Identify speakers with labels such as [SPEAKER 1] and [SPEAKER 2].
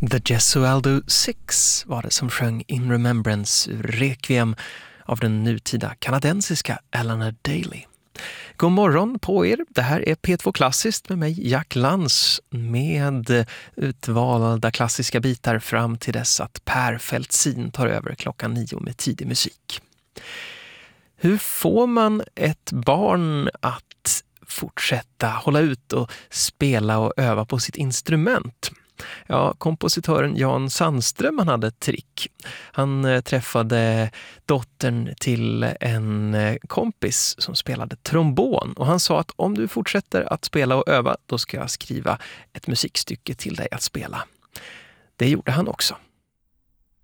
[SPEAKER 1] The Gesualdo Six var det som sjöng In Remembrance ur Requiem av den nutida kanadensiska Eleanor Daly. God morgon på er, det här är P2 Klassiskt med mig Jack Lantz med utvalda klassiska bitar fram till dess att Per Feltzin tar över klockan 9 med tidig musik. Hur får man ett barn att fortsätta hålla ut och spela och öva på sitt instrument? Ja, kompositören Jan Sandström, han hade ett trick. Han träffade dottern till en kompis som spelade trombon och han sa att om du fortsätter att spela och öva, då ska jag skriva ett musikstycke till dig att spela. Det gjorde han också.